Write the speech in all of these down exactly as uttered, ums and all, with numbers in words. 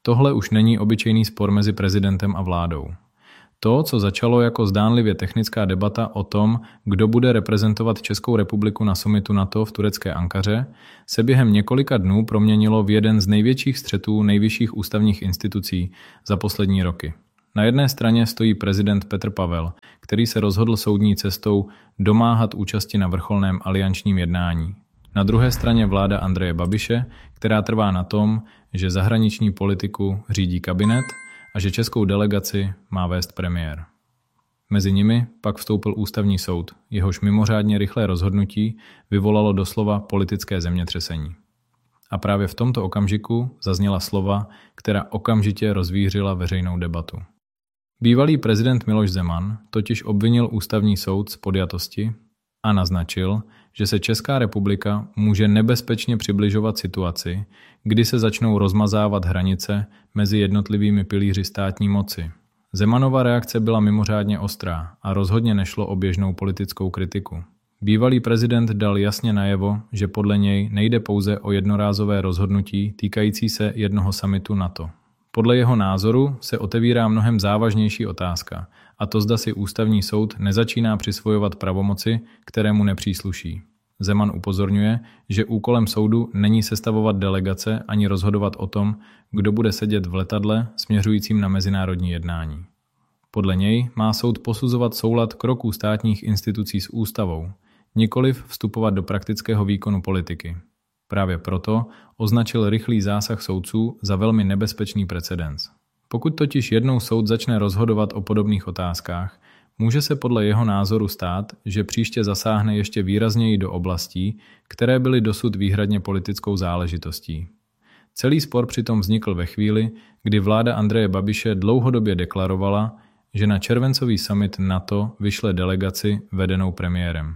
Tohle už není obyčejný spor mezi prezidentem a vládou. To, co začalo jako zdánlivě technická debata o tom, kdo bude reprezentovat Českou republiku na summitu NATO v turecké Ankaře, se během několika dnů proměnilo v jeden z největších střetů nejvyšších ústavních institucí za poslední roky. Na jedné straně stojí prezident Petr Pavel, který se rozhodl soudní cestou domáhat účasti na vrcholném aliančním jednání. Na druhé straně vláda Andreje Babiše, která trvá na tom, že zahraniční politiku řídí kabinet a že českou delegaci má vést premiér. Mezi nimi pak vstoupil ústavní soud, jehož mimořádně rychlé rozhodnutí vyvolalo doslova politické zemětřesení. A právě v tomto okamžiku zazněla slova, která okamžitě rozvířila veřejnou debatu. Bývalý prezident Miloš Zeman totiž obvinil ústavní soud z podjatosti a naznačil, že se Česká republika může nebezpečně přibližovat situaci, kdy se začnou rozmazávat hranice mezi jednotlivými pilíři státní moci. Zemanova reakce byla mimořádně ostrá a rozhodně nešlo o běžnou politickou kritiku. Bývalý prezident dal jasně najevo, že podle něj nejde pouze o jednorázové rozhodnutí týkající se jednoho summitu NATO. Podle jeho názoru se otevírá mnohem závažnější otázka, a to zda si ústavní soud nezačíná přisvojovat pravomoci, které mu nepřísluší. Zeman upozorňuje, že úkolem soudu není sestavovat delegace ani rozhodovat o tom, kdo bude sedět v letadle směřujícím na mezinárodní jednání. Podle něj má soud posuzovat soulad kroků státních institucí s ústavou, nikoliv vstupovat do praktického výkonu politiky. Právě proto označil rychlý zásah soudců za velmi nebezpečný precedens. Pokud totiž jednou soud začne rozhodovat o podobných otázkách, může se podle jeho názoru stát, že příště zasáhne ještě výrazněji do oblastí, které byly dosud výhradně politickou záležitostí. Celý spor přitom vznikl ve chvíli, kdy vláda Andreje Babiše dlouhodobě deklarovala, že na červencový summit NATO vyšle delegaci vedenou premiérem.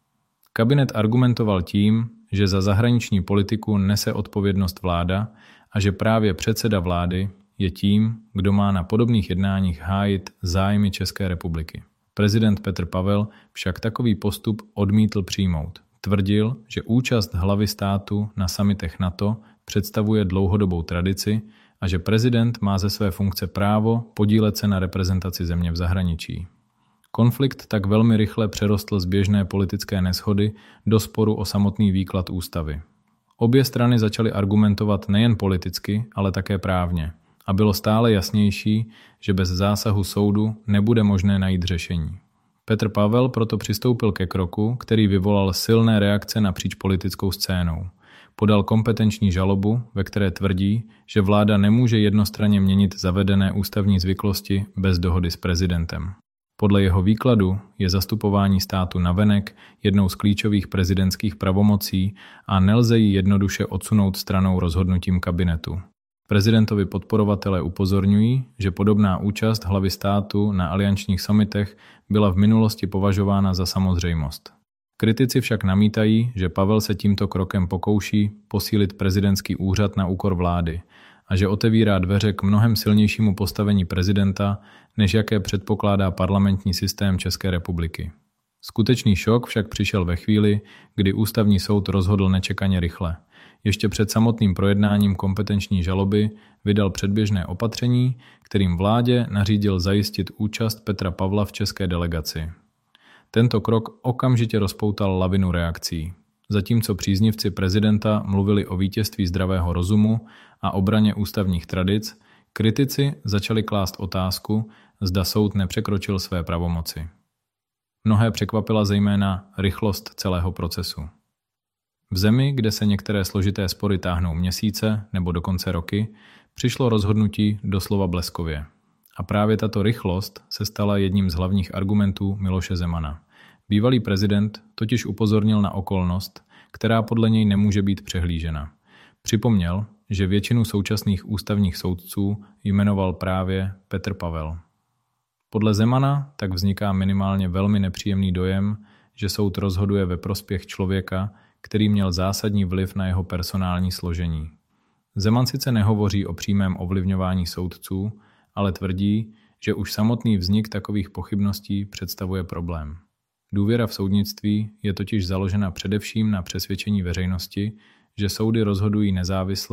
Kabinet argumentoval tím, že za zahraniční politiku nese odpovědnost vláda a že právě předseda vlády je tím, kdo má na podobných jednáních hájit zájmy České republiky. Prezident Petr Pavel však takový postup odmítl přijmout. Tvrdil, že účast hlavy státu na summitech NATO představuje dlouhodobou tradici a že prezident má ze své funkce právo podílet se na reprezentaci země v zahraničí. Konflikt tak velmi rychle přerostl z běžné politické neshody do sporu o samotný výklad ústavy. Obě strany začaly argumentovat nejen politicky, ale také právně. A bylo stále jasnější, že bez zásahu soudu nebude možné najít řešení. Petr Pavel proto přistoupil ke kroku, který vyvolal silné reakce napříč politickou scénou. Podal kompetenční žalobu, ve které tvrdí, že vláda nemůže jednostranně měnit zavedené ústavní zvyklosti bez dohody s prezidentem. Podle jeho výkladu je zastupování státu navenek jednou z klíčových prezidentských pravomocí a nelze ji jednoduše odsunout stranou rozhodnutím kabinetu. Prezidentovi podporovatelé upozorňují, že podobná účast hlavy státu na aliančních summitech byla v minulosti považována za samozřejmost. Kritici však namítají, že Pavel se tímto krokem pokouší posílit prezidentský úřad na úkor vlády a že otevírá dveře k mnohem silnějšímu postavení prezidenta, než jaké předpokládá parlamentní systém České republiky. Skutečný šok však přišel ve chvíli, kdy ústavní soud rozhodl nečekaně rychle. Ještě před samotným projednáním kompetenční žaloby vydal předběžné opatření, kterým vládě nařídil zajistit účast Petra Pavla v české delegaci. Tento krok okamžitě rozpoutal lavinu reakcí. Zatímco příznivci prezidenta mluvili o vítězství zdravého rozumu a obraně ústavních tradic, kritici začali klást otázku, zda soud nepřekročil své pravomoci. Mnohé překvapila zejména rychlost celého procesu. V zemi, kde se některé složité spory táhnou měsíce nebo dokonce roky, přišlo rozhodnutí doslova bleskově. A právě tato rychlost se stala jedním z hlavních argumentů Miloše Zemana. Bývalý prezident totiž upozornil na okolnost, která podle něj nemůže být přehlížena. Připomněl, že většinu současných ústavních soudců jmenoval právě Petr Pavel. Podle Zemana tak vzniká minimálně velmi nepříjemný dojem, že soud rozhoduje ve prospěch člověka, který měl zásadní vliv na jeho personální složení. Zeman sice nehovoří o přímém ovlivňování soudců, ale tvrdí, že už samotný vznik takových pochybností představuje problém. Důvěra v soudnictví je totiž založena především na přesvědčení veřejnosti, že soudy rozhodují nezávisle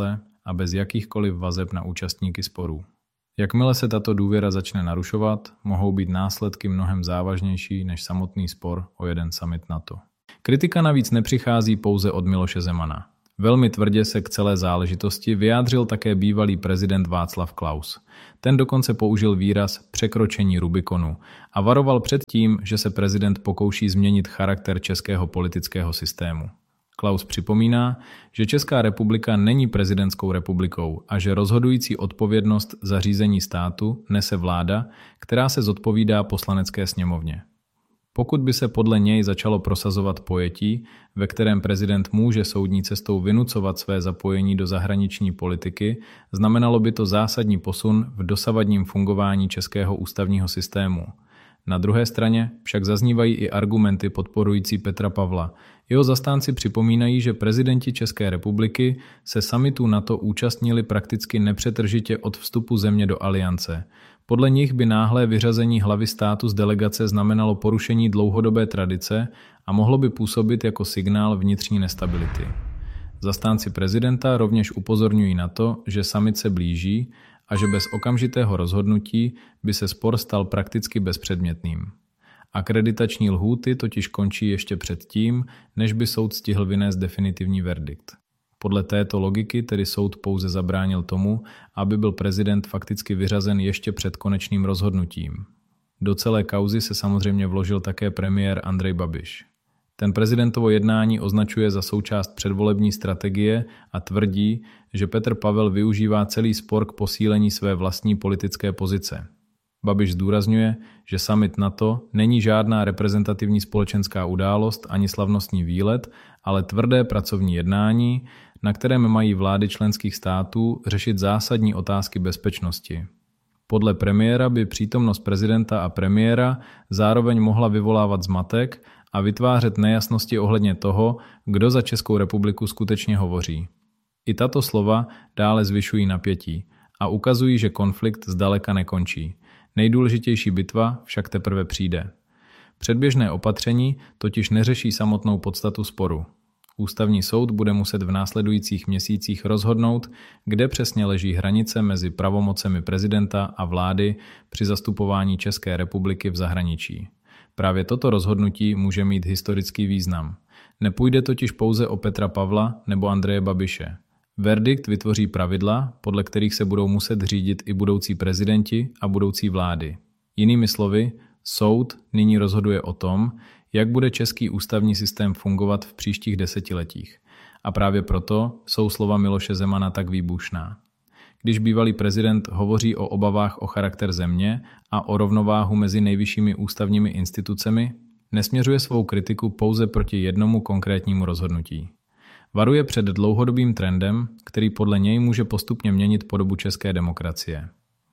a bez jakýchkoliv vazeb na účastníky sporů. Jakmile se tato důvěra začne narušovat, mohou být následky mnohem závažnější než samotný spor o jeden summit NATO. Kritika navíc nepřichází pouze od Miloše Zemana. Velmi tvrdě se k celé záležitosti vyjádřil také bývalý prezident Václav Klaus. Ten dokonce použil výraz překročení Rubikonu a varoval před tím, že se prezident pokouší změnit charakter českého politického systému. Klaus připomíná, že Česká republika není prezidentskou republikou a že rozhodující odpovědnost za řízení státu nese vláda, která se zodpovídá poslanecké sněmovně. Pokud by se podle něj začalo prosazovat pojetí, ve kterém prezident může soudní cestou vynucovat své zapojení do zahraniční politiky, znamenalo by to zásadní posun v dosavadním fungování českého ústavního systému. Na druhé straně však zaznívají i argumenty podporující Petra Pavla. Jeho zastánci připomínají, že prezidenti České republiky se summitu NATO účastnili prakticky nepřetržitě od vstupu země do aliance. Podle nich by náhlé vyřazení hlavy státu z delegace znamenalo porušení dlouhodobé tradice a mohlo by působit jako signál vnitřní nestability. Zastánci prezidenta rovněž upozorňují na to, že summit se blíží a že bez okamžitého rozhodnutí by se spor stal prakticky bezpředmětným. Akreditační lhůty totiž končí ještě předtím, než by soud stihl vynést definitivní verdikt. Podle této logiky tedy soud pouze zabránil tomu, aby byl prezident fakticky vyřazen ještě před konečným rozhodnutím. Do celé kauzy se samozřejmě vložil také premiér Andrej Babiš. Ten prezidentovo jednání označuje za součást předvolební strategie a tvrdí, že Petr Pavel využívá celý spor k posílení své vlastní politické pozice. Babiš zdůrazňuje, že summit NATO není žádná reprezentativní společenská událost ani slavnostní výlet, ale tvrdé pracovní jednání, na kterém mají vlády členských států řešit zásadní otázky bezpečnosti. Podle premiéra by přítomnost prezidenta a premiéra zároveň mohla vyvolávat zmatek a vytvářet nejasnosti ohledně toho, kdo za Českou republiku skutečně hovoří. I tato slova dále zvyšují napětí a ukazují, že konflikt zdaleka nekončí. Nejdůležitější bitva však teprve přijde. Předběžné opatření totiž neřeší samotnou podstatu sporu. Ústavní soud bude muset v následujících měsících rozhodnout, kde přesně leží hranice mezi pravomocemi prezidenta a vlády při zastupování České republiky v zahraničí. Právě toto rozhodnutí může mít historický význam. Nepůjde totiž pouze o Petra Pavla nebo Andreje Babiše. Verdikt vytvoří pravidla, podle kterých se budou muset řídit i budoucí prezidenti a budoucí vlády. Jinými slovy, soud nyní rozhoduje o tom, jak bude český ústavní systém fungovat v příštích desetiletích. A právě proto jsou slova Miloše Zemana tak výbušná. Když bývalý prezident hovoří o obavách o charakter země a o rovnováhu mezi nejvyššími ústavními institucemi, nesměřuje svou kritiku pouze proti jednomu konkrétnímu rozhodnutí. Varuje před dlouhodobým trendem, který podle něj může postupně měnit podobu české demokracie.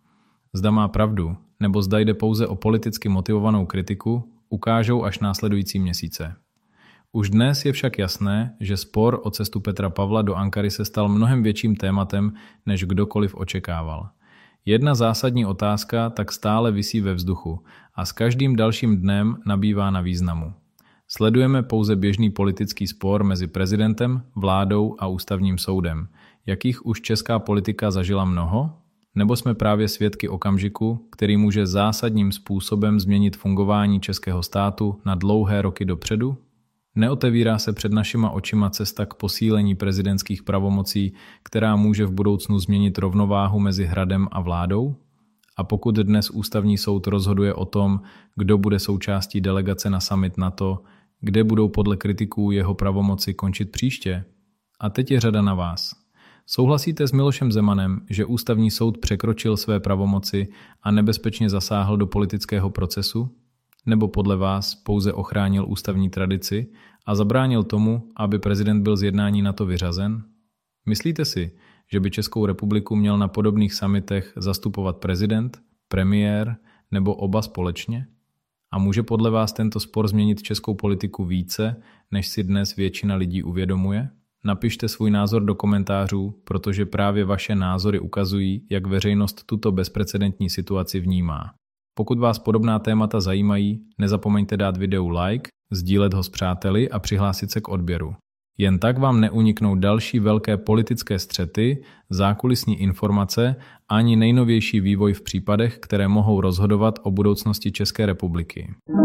Zda má pravdu, nebo zda jde pouze o politicky motivovanou kritiku, ukážou až následující měsíce. Už dnes je však jasné, že spor o cestu Petra Pavla do Ankary se stal mnohem větším tématem, než kdokoliv očekával. Jedna zásadní otázka tak stále visí ve vzduchu a s každým dalším dnem nabývá na významu. Sledujeme pouze běžný politický spor mezi prezidentem, vládou a ústavním soudem, jakých už česká politika zažila mnoho? Nebo jsme právě svědky okamžiku, který může zásadním způsobem změnit fungování českého státu na dlouhé roky dopředu? Neotevírá se před našima očima cesta k posílení prezidentských pravomocí, která může v budoucnu změnit rovnováhu mezi hradem a vládou? A pokud dnes ústavní soud rozhoduje o tom, kdo bude součástí delegace na summit NATO, kde budou podle kritiků jeho pravomoci končit příště? A teď je řada na vás. Souhlasíte s Milošem Zemanem, že ústavní soud překročil své pravomoci a nebezpečně zasáhl do politického procesu? Nebo podle vás pouze ochránil ústavní tradici a zabránil tomu, aby prezident byl z jednání NATO vyřazen? Myslíte si, že by Českou republiku měl na podobných summitech zastupovat prezident, premiér nebo oba společně? A může podle vás tento spor změnit českou politiku více, než si dnes většina lidí uvědomuje? Napište svůj názor do komentářů, protože právě vaše názory ukazují, jak veřejnost tuto bezprecedentní situaci vnímá. Pokud vás podobná témata zajímají, nezapomeňte dát videu like, sdílet ho s přáteli a přihlásit se k odběru. Jen tak vám neuniknou další velké politické střety, zákulisní informace ani nejnovější vývoj v případech, které mohou rozhodovat o budoucnosti České republiky.